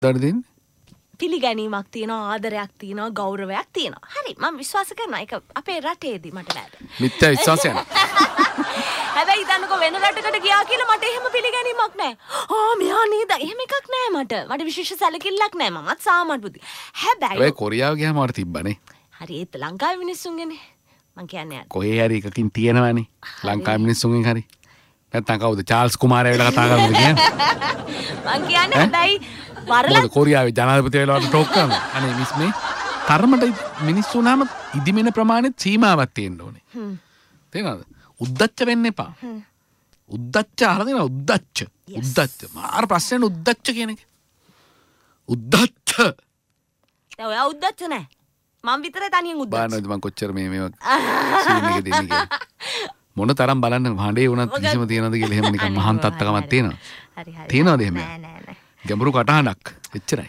දර්දින් පිළිගැනීමක් තියෙනවා ආදරයක් තියෙනවා ගෞරවයක් තියෙනවා. හරි මම විශ්වාස කරනවා ඒක අපේ රටේදී මට බෑ. මිත්‍යා විශ්වාසයක්. හැබැයි හිතන්නකෝ වෙන රටකට ගියා කියලා මට එහෙම පිළිගැනීමක් නැහැ. මෙයා නේද? එහෙම එකක් නැහැ මට. මට විශේෂ සැලකිල්ලක් නැහැ. මමත් සාමාන්‍ය බුද්ධි. හැබැයි ඔය කොරියාව ගියාම මට තිබ්බනේ. හරි ඒත් ලංකාවේ මිනිස්සුන්ගේනේ. මං කියන්නේ කොහේ හරි එකකින් තියෙනවනේ. ලංකාවේ මිනිස්සුන්ගෙන් හරි. නැත්තම් කවුද චාල්ස් කුමාරයා වෙලා කතා කරනවද කියන්නේ? මං කියන්නේ හැබැයි වරලා කොරියාවේ ජනාධිපතිවරයාට ටෝක් කරනවා. අනේ මිස් මේ තරමට මිනිස්සු නම් ඉදිමෙන ප්‍රමාණෙත් සීමාවක් තියෙන්න ඕනේ. තේරෙනවද? උද්දච්ච වෙන්න එපා. උද්දච්ච අහලා තියෙනවා උද්දච්ච. උද්දච්ච. මාර ප්‍රශ්නේ උද්දච්ච කියන එක. උද්දච්ච. දැන් ඔයා උද්දච්ච නැහැ. මම විතරයි තනියෙන් උද්දච්ච. බානෝද මං කොච්චර මේවා සීන් එක දෙන්නේ කියලා. මොන තරම් බලන්න හඬේ වුණත් කිසිම තියනවද කියලා එහෙම නිකන් මහාන් තත්ත්වකමක් තියෙනවා. හරි හරි. තියනවද එහෙම? නෑ නෑ නෑ. ගැඹුරු කටහඬක්. එච්චරයි.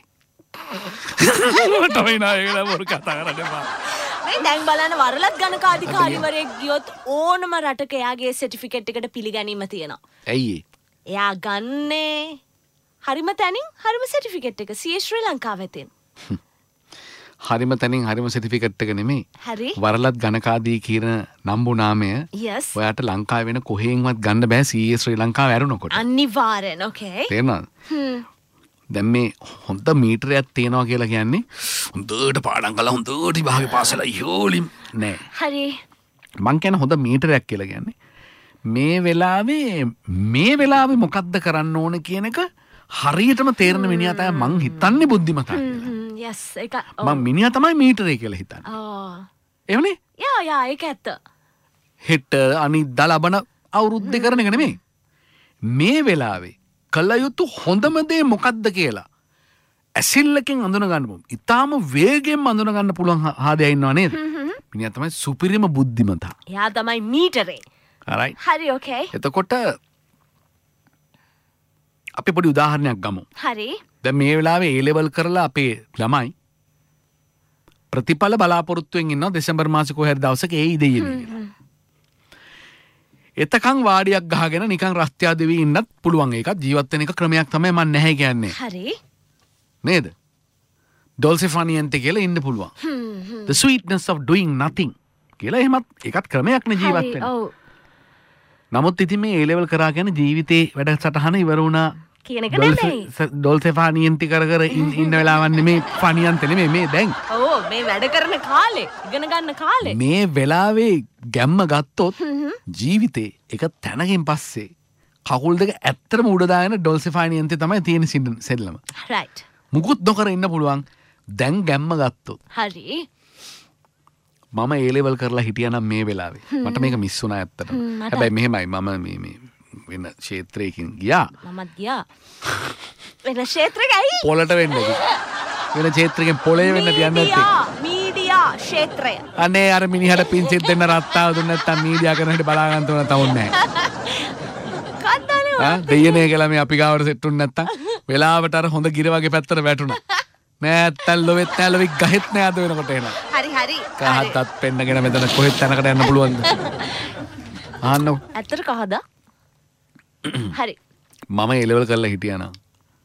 තමයි නා ඒකලා මොර කතා කරන්න බා. මේ දැන් බලන්න වරලත් ගණකාධිකාරිවරයෙක් ගියොත් ඕනම රටක එයාගේ සර්ටිෆිකේට් එකට පිළිගැනීම තියෙනවා. ඇයි ඒ? එයා ගන්නේ හරිම තැනින් හරිම සර්ටිෆිකේට් එක CA ශ්‍රී ලංකාවේ තියෙන. හරිම තැනින් හරිම සර්ටිෆිකේට් එක නෙමෙයි. හරි. වරලත් ගණකාදී කියන නම්බු නාමය yes. ඔයාට ලංකාවේ වෙන කොහෙන්වත් ගන්න බෑ CA ශ්‍රී ලංකාව ඇරුණකොට. අනිවාර්යෙන් okay. තේරෙනවද? දැන් මේ හොඳ මීටරයක් තියනවා කියලා කියන්නේ හොඳට පාඩම් කළා හොඳට විභාගේ පාස් වෙලා යෝලි නෑ. හරි. මං කියන හොඳ මීටරයක් කියලා කියන්නේ මේ වෙලාවේ මොකද්ද කරන්න ඕන කියන එක හරියටම තේරෙන මිනිහා තමයි මං හිතන්නේ බුද්ධිමතා කියලා. yes ඒක මං මිනිහා තමයි මීටරේ කියලා හිතන්නේ. එහෙමනේ? යා ඒක ඇත්ත. හෙට අනිද්දා ලබන අවුරුද්දේ කරන එක නෙමෙයි. මේ වෙලාවේ කළ යුතු හොඳම දේ මොකක්ද කියලා ඇසිල්ලකින් අඳුන ගන්න පුළුවන්. ඊටාම වේගෙන් අඳුන ගන්න පුළුවන් ආදයා ඉන්නව නේද? මිනිහා තමයි සුපිරිම බුද්ධිමතා. එයා තමයි මීටරේ. right. හරි okay. එතකොට අපි පොඩි උදාහරණයක් ගමු. හරි. දැන් මේ වෙලාවේ A level කරලා අපේ ළමයි ප්‍රතිඵල බලාපොරොත්තුෙන් ඉන්නවා දෙසැම්බර් මාසේ කොහේ හරි දවසක එයි දෙයිනේ කියලා. එතකන් වාඩියක් ගහගෙන නිකන් රස්තියා දෙවි ඉන්නත් පුළුවන්. ඒකත් ජීවත් වෙන එක ක්‍රමයක් තමයි මම නැහැ කියන්නේ. හරි. නේද? Dolce far niente කියලා ඉන්න පුළුවන්. The sweetness of doing nothing කියලා එහෙමත් ඒකත් ක්‍රමයක් නේ ජීවත් වෙන්න. ඔව්. නමුත් ඉතින් මේ A level කරා කියන ජීවිතේ වැඩසටහන ඉවර වුණා කියන එක නෙමෙයි. Dolce far niente කර ඉන්න වෙලාවක් නෙමේ ෆනියන්ත නෙමේ මේ දැන්. ඔව් මේ වැඩ කරන කාලේ ඉගෙන ගන්න කාලේ. මේ වෙලාවේ ගැම්ම ගත්තොත් ජීවිතේ එක තැනකින් පස්සේ කකුල් දෙක ඇත්තටම උඩ දාගෙන Dolce far niente තමයි තියෙන සෙල්ලම. right. මුකුත් නොකර ඉන්න පුළුවන්. දැන් ගැම්ම ගත්තොත්. හරි. මම A level කරලා හිටියා නම් මේ වෙලාවේ මට මේක මිස් වුණා ඇත්තටම. හැබැයි මෙහෙමයි මම මේ වෙන ක්ෂේත්‍රයකින් ගියා. මමත් ගියා. වෙන ක්ෂේත්‍රයක ඇයි? පොළට වෙන්න. වෙන ක්ෂේත්‍රයකින් පොළේ වෙන්න තියන්නේ නැත්තේ. මීඩියා ක්ෂේත්‍රය. අනේ අර මිනිහට පින්සිත් දෙන්න රත්තාව දුන්න නැත්තම් මීඩියා කරන හැටි බලා ගන්න තෝරන තවුන්නේ නැහැ. කද්දානේ. දෙයනේ කියලා මේ අපි ගාවට සෙට් උන්නේ නැත්තම් වෙලාවට අර හොඳ ගිර වගේ පැත්තට වැටුණා. නැත්තම් ලොවෙත් නැහැ ලොවි ගහෙත් නැහැ අද වෙනකොට එනවා. හරි. කහත්තත් පෙන්නගෙන මෙතන කොහෙත් තැනකට යන්න පුළුවන්ද? ආන්නෝ. ඇත්තට කහද? හරි. මම A level කරලා හිටියා නම්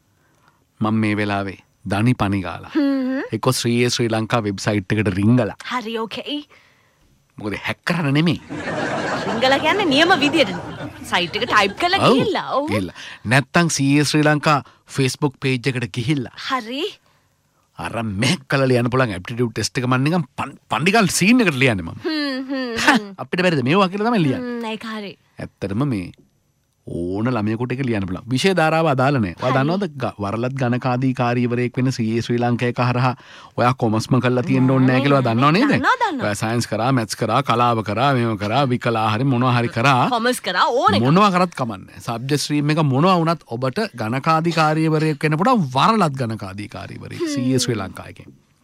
මම මේ වෙලාවේ දනි පනි ගාලා. එක්ක ශ්‍රී ලංකා වෙබ්සයිට් එකට රිංගලා. හරි okay. මොකද හැක් කරන්න නෙමෙයි. රිංගලා කියන්නේ නියම විදියට සයිට් එක ටයිප් කරලා ගිහිල්ලා. ඔව්. ගිහිල්ලා. නැත්තම් ශ්‍රී ලංකා Facebook page එකට ගිහිල්ලා. හරි. අර මෙහෙක් කළා ලියන්න පුළුවන් ඇප්ටිටියුඩ් ටෙස්ට් එක මම නිකන් පණ්ඩිකල් සීන් එකට ලියන්නේ මම. අපිට බැරිද මේවා කියලා තමයි ලියන්නේ. ඒක හරි. ඇත්තටම මේ ඕන ළමයෙකුට එක ලියන්න පුළුවන්. විෂය ධාරාව අදාළ නැහැ. ඔයා දන්නවද වරලත් ගණකාධිකාරීවරයෙක් වෙන CA ශ්‍රී ලංකාවේ හරහා ඔයා කොමර්ස්ම කරලා තියෙන්න ඕනේ නැහැ කියලා ඔයා දන්නව නේද? ඔයා සයන්ස් කරා, මැත්ස් කරා, කලාව කරා, මේව කරා, විකලා හරි මොනවා හරි කරා. කොමර්ස් කරා ඕනේ. මොනවා කරත් කමන්නේ. සබ්ජෙක්ට් ස්ට්‍රීම් එක මොනවා වුණත් ඔබට ගණකාධිකාරීවරයෙක් වෙන්න පුළුවන් වරලත් ගණකාධිකාරීවරයෙක් CA ශ්‍රී ලංකාවේ.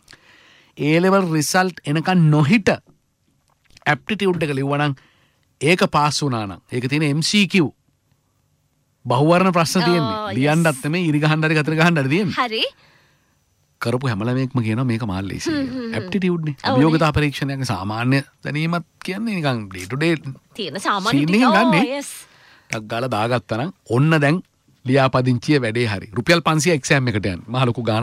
A level result එනකන් නොහිට ඇප්ටිටියුඩ් එක ලිව්වනම් ඒක පාස් වුණා නම් ඒක තියෙන MCQ බහුවර්ණ ප්‍රශ්න තියෙන්නේ. ලියන්නත් නෙමෙයි ඉරි ගහන්න හරි ගතර ගහන්න හරි තියෙන්නේ. හරි. කරපු හැම ළමයෙක්ම කියනවා මේක මාල් ලේසි කියලා. ඇප්ටිටියුඩ් නේ. අභියෝගතා පරීක්ෂණයක් සාමාන්‍ය දැනීමක් කියන්නේ නිකන් ඩේ ටු ඩේ තියෙන සාමාන්‍ය ටික. yes. ටක් ගාලා දාගත්තා නම් ඔන්න දැන් ලියාපදිංචිය වැඩේ හරි රුපියල් 500 එක්සෑම් එකට යන්න මහ ලොකු ගාණක්